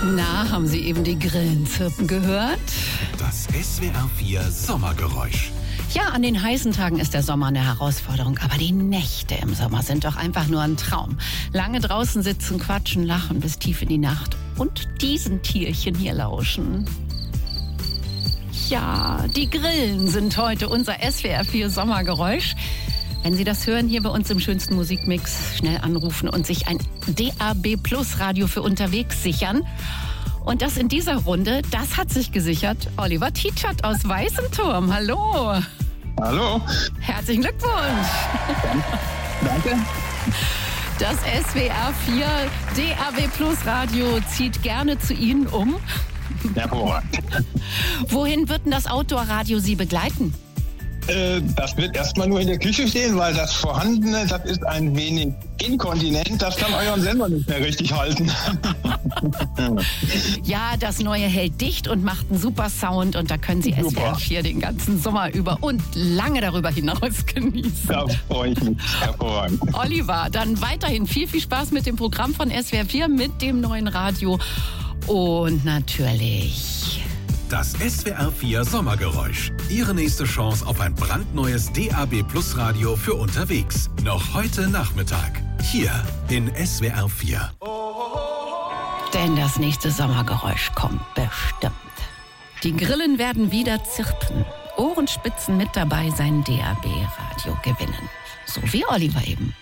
Na, haben Sie eben die Grillen zirpen gehört? Das SWR4 Sommergeräusch. Ja, an den heißen Tagen ist der Sommer eine Herausforderung, aber die Nächte im Sommer sind doch einfach nur ein Traum. Lange draußen sitzen, quatschen, lachen bis tief in die Nacht und diesen Tierchen hier lauschen. Ja, die Grillen sind heute unser SWR4 Sommergeräusch. Wenn Sie das hören, hier bei uns im schönsten Musikmix, schnell anrufen und sich ein DAB+ Radio für unterwegs sichern. Und das in dieser Runde, das hat sich gesichert Oliver Tietschert aus Weißenturm. Hallo. Hallo. Herzlichen Glückwunsch. Danke. Das SWR4 DAB+ Radio zieht gerne zu Ihnen um. Hervorragend. Wohin wird denn das Outdoor-Radio Sie begleiten? Das wird erstmal nur in der Küche stehen, weil das Vorhandene, das ist ein wenig inkontinent. Das kann euren Sender nicht mehr richtig halten. Ja, das Neue hält dicht und macht einen super Sound. Und da können Sie Super. SWR4 den ganzen Sommer über und lange darüber hinaus genießen. Da freue ich mich. Hervorragend. Oliver, dann weiterhin viel Spaß mit dem Programm von SWR4, mit dem neuen Radio. Und natürlich Das SWR4 Sommergeräusch. Ihre nächste Chance auf ein brandneues DAB+ Radio für unterwegs. Noch heute Nachmittag. Hier in SWR4. denn das nächste Sommergeräusch kommt bestimmt. Die Grillen werden wieder zirpen. Ohrenspitzen mit dabei sein DAB-Radio gewinnen. So wie Oliver eben.